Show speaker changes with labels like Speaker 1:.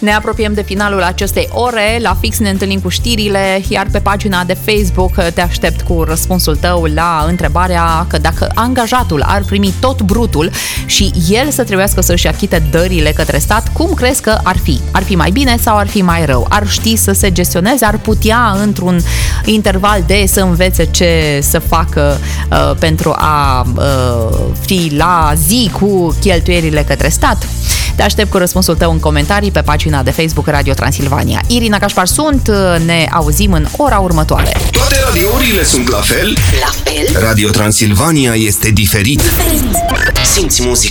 Speaker 1: Ne apropiem de finalul acestei ore, la fix ne întâlnim cu știrile, iar pe pagina de Facebook te aștept cu răspunsul tău la întrebarea că dacă angajatul ar primi tot brutul și el să trebuiască să-și achite dările către stat, cum crezi că ar fi? Ar fi mai bine sau ar fi mai rău? Ar ști să se gestioneze? Ar putea într-un interval să învețe ce să facă pentru a fi la zi cu cheltuielile către stat? Te aștept cu răspunsul tău în comentarii pe pagina de Facebook Radio Transilvania. Irina Cașpar sunt, ne auzim în ora următoare.
Speaker 2: Toate radiourile sunt la fel?
Speaker 3: La fel?
Speaker 2: Radio Transilvania este diferit.
Speaker 3: Simți muzica